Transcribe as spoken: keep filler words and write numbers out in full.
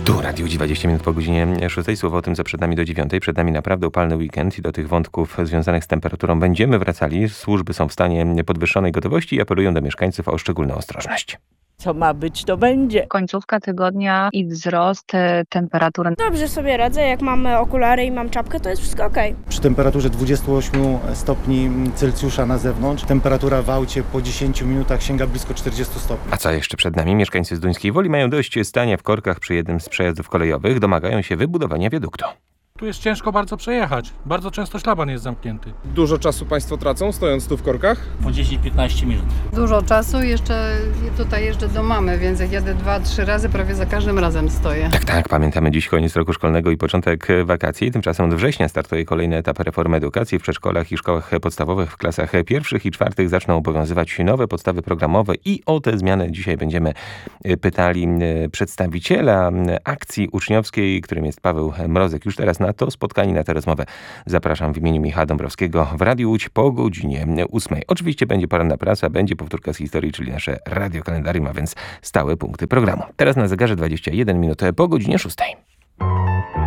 Tu Radio dwadzieścia minut po godzinie szóstej. Słowo o tym, co przed nami do dziewiątej. Przed nami naprawdę upalny weekend i do tych wątków związanych z temperaturą będziemy wracali. Służby są w stanie podwyższonej gotowości i apelują do mieszkańców o szczególną ostrożność. Co ma być, to będzie. Końcówka tygodnia i wzrost e, temperatury. Dobrze sobie radzę, jak mamy okulary i mam czapkę, to jest wszystko okej. Przy temperaturze dwudziestu ośmiu stopni Celsjusza na zewnątrz, temperatura w aucie po dziesięciu minutach sięga blisko czterdziestu stopni. A co jeszcze przed nami? Mieszkańcy z Duńskiej Woli mają dość stania w korkach przy jednym z przejazdów kolejowych. Domagają się wybudowania wiaduktu. Tu jest ciężko bardzo przejechać. Bardzo często szlaban jest zamknięty. Dużo czasu Państwo tracą, stojąc tu w korkach? Po dziesięć piętnaście minut. Dużo czasu, jeszcze tutaj jeżdżę do mamy, więc jak jadę dwa, trzy razy, prawie za każdym razem stoję. Tak, tak, pamiętamy dziś koniec roku szkolnego i początek wakacji. Tymczasem od września startuje kolejny etap reformy edukacji. W przedszkolach i szkołach podstawowych w klasach pierwszych i czwartych zaczną obowiązywać nowe podstawy programowe i o te zmiany dzisiaj będziemy pytali przedstawiciela akcji uczniowskiej, którym jest Paweł Mrozek. Już teraz na to spotkanie, na tę rozmowę zapraszam w imieniu Michała Dąbrowskiego w Radiu Łódź po godzinie ósmej. Oczywiście będzie poranna prasa, będzie powtórka z historii, czyli nasze radiokalendarium, a więc stałe punkty programu. Teraz na zegarze dwadzieścia jeden minut po godzinie szóstej.